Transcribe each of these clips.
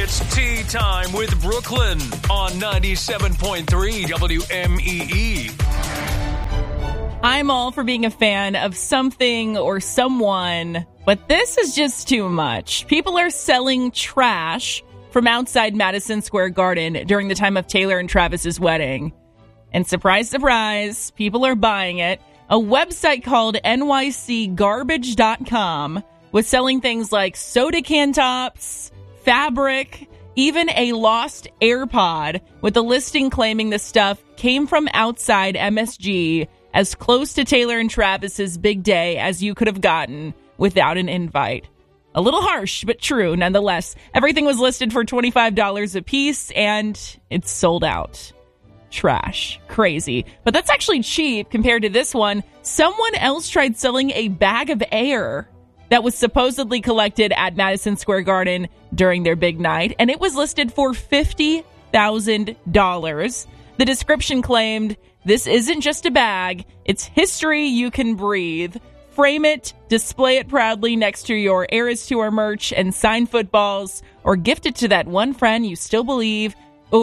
It's tea time with Brooklyn on 97.3 WMEE. I'm all for being a fan of something or someone, but this is just too much. People are selling trash from outside Madison Square Garden during the time of Taylor and Travis's wedding. And surprise, surprise, people are buying it. A website called nycgarbage.com was selling things like soda can tops, fabric, even a lost AirPod, with the listing claiming the stuff came from outside MSG, as close to Taylor and Travis's big day as you could have gotten without an invite. A little harsh, but true nonetheless. Everything was listed for $25 a piece, and it's sold out. Trash. Crazy. But that's actually cheap compared to this one. Someone else tried selling a bag of air that was supposedly collected at Madison Square Garden during their big night, and it was listed for $50,000. The description claimed, "This isn't just a bag, it's history you can breathe. Frame it, display it proudly next to your Eras Tour merch and sign footballs, or gift it to that one friend who still believes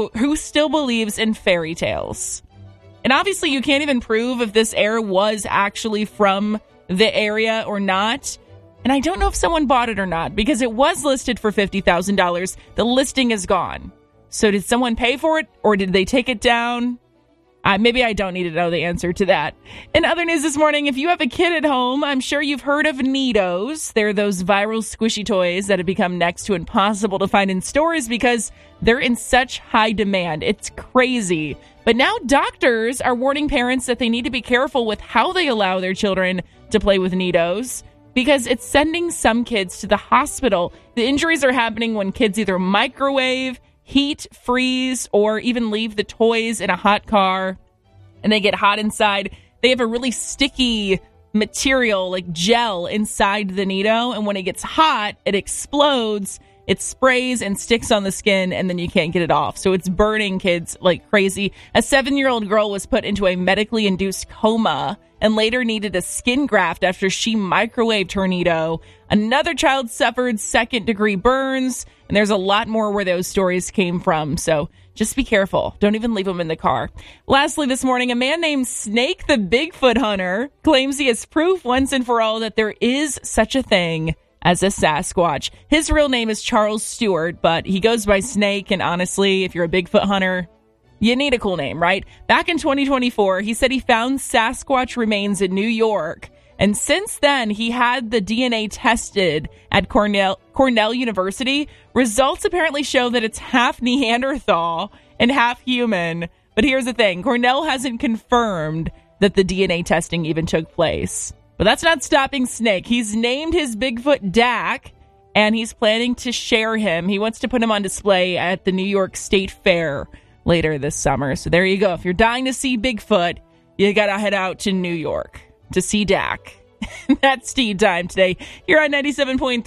in fairy tales." And obviously you can't even prove if this air was actually from the area or not. And I don't know if someone bought it or not, because it was listed for $50,000. The listing is gone. So did someone pay for it, or did they take it down? Maybe I don't need to know the answer to that. In other news this morning, if you have a kid at home, I'm sure you've heard of Neatos. They're those viral squishy toys that have become next to impossible to find in stores because they're in such high demand. It's crazy. But now doctors are warning parents that they need to be careful with how they allow their children to play with Neatos, because it's sending some kids to the hospital. The injuries are happening when kids either microwave, heat, freeze, or even leave the toys in a hot car and they get hot inside. They have a really sticky material, like gel, inside the Neato, and when it gets hot, it explodes. It sprays and sticks on the skin, and then you can't get it off. So it's burning kids like crazy. A 7-year-old girl was put into a medically induced coma and later needed a skin graft after she microwaved her Neato. Another child suffered second-degree burns, and there's a lot more where those stories came from. So just be careful. Don't even leave them in the car. Lastly, this morning, a man named Snake the Bigfoot Hunter claims he has proof once and for all that there is such a thing as a Sasquatch. His real name is Charles Stewart, but he goes by Snake, and honestly, if you're a Bigfoot hunter, you need a cool name, right? Back in 2024, he said he found Sasquatch remains in New York, and since then, he had the DNA tested at Cornell University. Results apparently show that it's half Neanderthal and half human. But here's the thing, Cornell hasn't confirmed that the DNA testing even took place. But that's not stopping Snake. He's named his Bigfoot Dak, and he's planning to share him. He wants to put him on display at the New York State Fair later this summer. So there you go. If you're dying to see Bigfoot, you got to head out to New York to see Dak. That's tea time today here on 97.3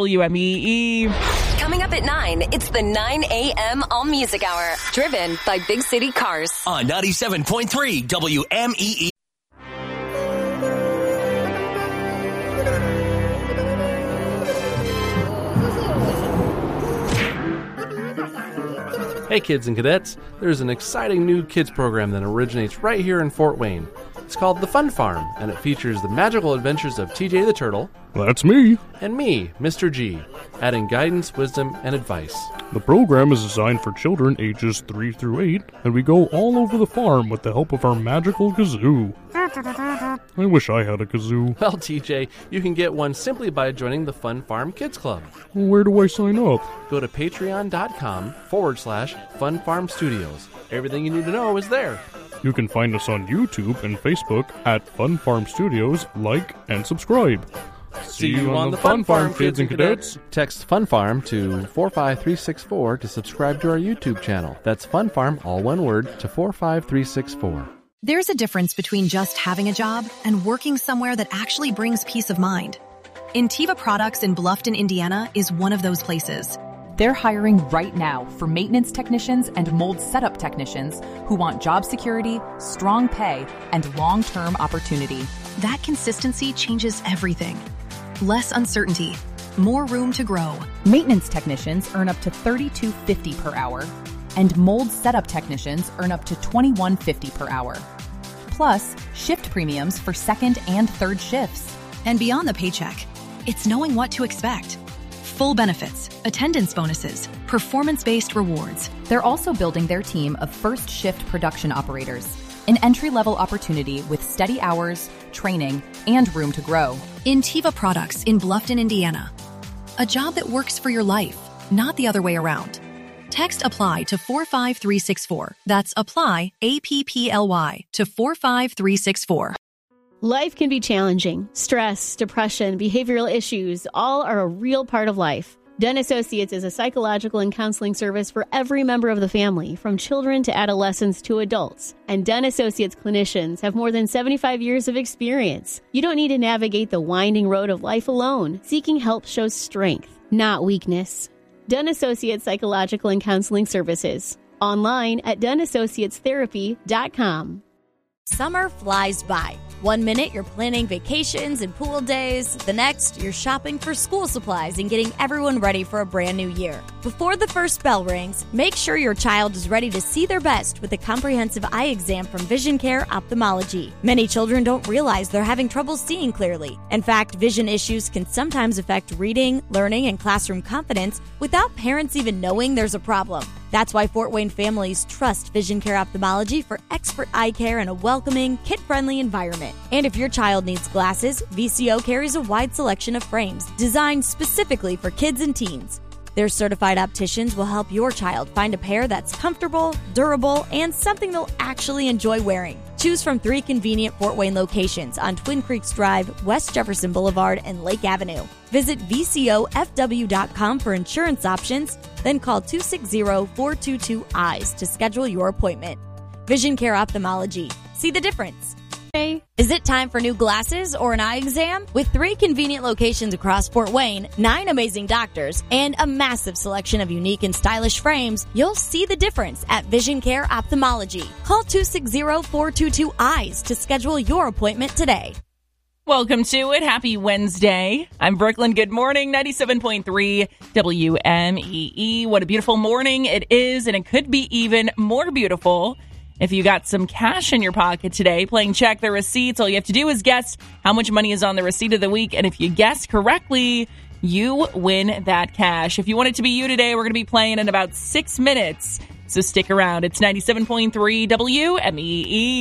WMEE. Coming up at 9, it's the 9 a.m. All Music Hour, driven by Big City Cars. On 97.3 WMEE. Hey kids and cadets, there's an exciting new kids program that originates right here in Fort Wayne. It's called The Fun Farm, and it features the magical adventures of TJ the Turtle. That's me. And me, Mr. G, adding guidance, wisdom, and advice. The program is designed for children ages 3 through 8, and we go all over the farm with the help of our magical kazoo. I wish I had a kazoo. Well, TJ, you can get one simply by joining the Fun Farm Kids Club. Where do I sign up? Go to patreon.com/Fun Farm Studios. Everything you need to know is there. You can find us on YouTube and Facebook at Fun Farm Studios. Like and subscribe. See you on the Fun Farm, kids and cadets. Text Fun Farm to 45364 to subscribe to our YouTube channel. That's Fun Farm, all one word, to 45364. There's a difference between just having a job and working somewhere that actually brings peace of mind. Intiva Products in Bluffton, Indiana is one of those places. They're hiring right now for maintenance technicians and mold setup technicians who want job security, strong pay, and long-term opportunity. That consistency changes everything. Less uncertainty, more room to grow. Maintenance technicians earn up to $32.50 per hour, and mold setup technicians earn up to $21.50 per hour. Plus, shift premiums for second and third shifts. And beyond the paycheck, it's knowing what to expect. Full benefits, attendance bonuses, performance-based rewards. They're also building their team of first shift production operators, an entry-level opportunity with steady hours, training, and room to grow. Intiva Products in Bluffton, Indiana. A job that works for your life, not the other way around. Text APPLY to 45364. That's APPLY, APPLY, to 45364. Life can be challenging. Stress, depression, behavioral issues, all are a real part of life. Den Associates is a psychological and counseling service for every member of the family, from children to adolescents to adults. And Den Associates clinicians have more than 75 years of experience. You don't need to navigate the winding road of life alone. Seeking help shows strength, not weakness. Den Associates Psychological and Counseling Services. Online at denassociatestherapy.com. Summer flies by. 1 minute you're planning vacations and pool days. The next, you're shopping for school supplies and getting everyone ready for a brand new year. Before the first bell rings, make sure your child is ready to see their best with a comprehensive eye exam from Vision Care Ophthalmology. Many children don't realize they're having trouble seeing clearly. In fact, vision issues can sometimes affect reading, learning, and classroom confidence without parents even knowing there's a problem. That's why Fort Wayne families trust Vision Care Ophthalmology for expert eye care in a welcoming, kid-friendly environment. And if your child needs glasses, VCO carries a wide selection of frames designed specifically for kids and teens. Their certified opticians will help your child find a pair that's comfortable, durable, and something they'll actually enjoy wearing. Choose from 3 convenient Fort Wayne locations on Twin Creeks Drive, West Jefferson Boulevard, and Lake Avenue. Visit VCOFW.com for insurance options, then call 260-422-EYES to schedule your appointment. Vision Care Ophthalmology. See the difference. Is it time for new glasses or an eye exam? With 3 convenient locations across Fort Wayne, 9 amazing doctors, and a massive selection of unique and stylish frames, you'll see the difference at Vision Care Ophthalmology. Call 260-422-EYES to schedule your appointment today. Welcome to it. Happy Wednesday. I'm Brooklyn. Good morning. 97.3 WMEE. What a beautiful morning it is, and it could be even more beautiful if you got some cash in your pocket today. Playing Check the Receipts. All you have to do is guess how much money is on the receipt of the week, and if you guess correctly, you win that cash. If you want it to be you today, we're going to be playing in about 6 minutes, so stick around. It's 97.3 WMEE.